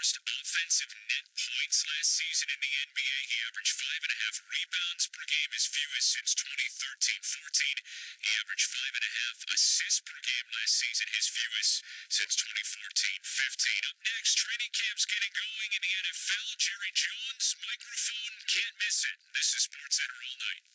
most offensive net points last season in the NBA. He averaged 5.5 rebounds per game, his fewest since 2013-14. He averaged 5.5 assists per game last season, his fewest since 2014-15. Up next, training camp's getting going in the NFL. Jerry Jones, microphone, can't miss it. This is SportsCenter All Night.